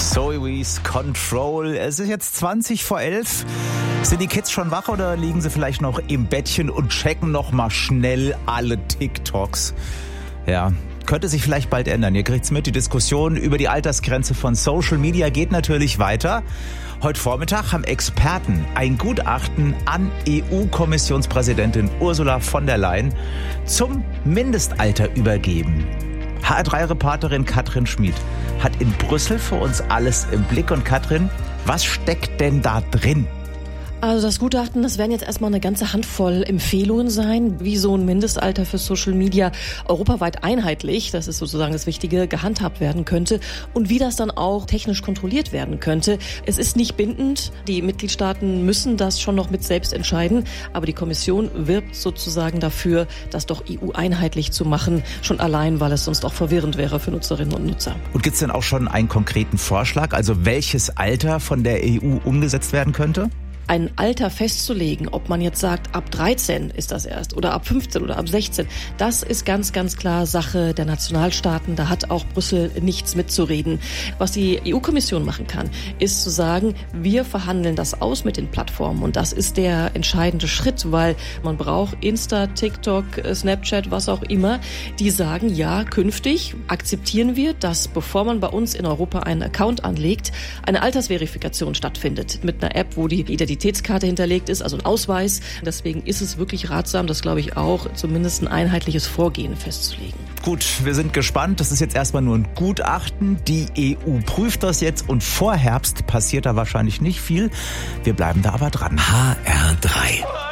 Zoe Wees, Control. Es ist jetzt 20 vor 11. Sind die Kids schon wach oder liegen sie vielleicht noch im Bettchen und checken noch mal schnell alle TikToks? Ja, könnte sich vielleicht bald ändern. Ihr kriegt's mit, die Diskussion über die Altersgrenze von Social Media geht natürlich weiter. Heute Vormittag haben Experten ein Gutachten an EU-Kommissionspräsidentin Ursula von der Leyen zum Mindestalter übergeben. HR3-Reporterin Katrin Schmid hat in Brüssel für uns alles im Blick. Und Katrin, was steckt denn da drin? Also das Gutachten, das werden jetzt erstmal eine ganze Handvoll Empfehlungen sein, wie so ein Mindestalter für Social Media europaweit einheitlich, das ist sozusagen das Wichtige, gehandhabt werden könnte und wie das dann auch technisch kontrolliert werden könnte. Es ist nicht bindend, die Mitgliedstaaten müssen das schon noch mit selbst entscheiden, aber die Kommission wirbt sozusagen dafür, das doch EU-einheitlich zu machen, schon allein, weil es sonst auch verwirrend wäre für Nutzerinnen und Nutzer. Und gibt es denn auch schon einen konkreten Vorschlag, also welches Alter von der EU umgesetzt werden könnte? Ein Alter festzulegen, ob man jetzt sagt, ab 13 ist das erst oder ab 15 oder ab 16, das ist ganz, ganz klar Sache der Nationalstaaten. Da hat auch Brüssel nichts mitzureden. Was die EU-Kommission machen kann, ist zu sagen, wir verhandeln das aus mit den Plattformen. Und das ist der entscheidende Schritt, weil man braucht Insta, TikTok, Snapchat, was auch immer, die sagen, ja, künftig akzeptieren wir, dass bevor man bei uns in Europa einen Account anlegt, eine Altersverifikation stattfindet mit einer App, wo die Identitätskarte hinterlegt ist, also ein Ausweis. Deswegen ist es wirklich ratsam, das glaube ich auch, zumindest ein einheitliches Vorgehen festzulegen. Gut, wir sind gespannt. Das ist jetzt erstmal nur ein Gutachten. Die EU prüft das jetzt und vor Herbst passiert da wahrscheinlich nicht viel. Wir bleiben da aber dran. HR3